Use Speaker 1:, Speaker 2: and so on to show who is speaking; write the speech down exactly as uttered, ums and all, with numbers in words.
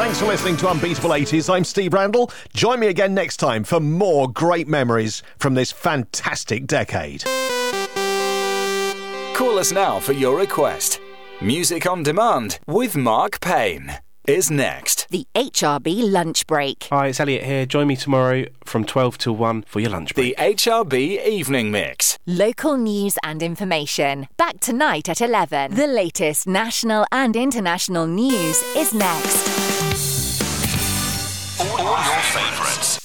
Speaker 1: Thanks for listening to Unbeatable eighties. I'm Steve Randall. Join me again next time for more great memories from this fantastic decade.
Speaker 2: Call us now for your request. Music on Demand with Mark Payne is next.
Speaker 3: The H R B Lunch Break.
Speaker 4: Hi, it's Elliot here. Join me tomorrow from twelve till one for your lunch break.
Speaker 2: The H R B Evening Mix.
Speaker 3: Local news and information. Back tonight at eleven. The latest national and international news is next.
Speaker 5: All your favourites.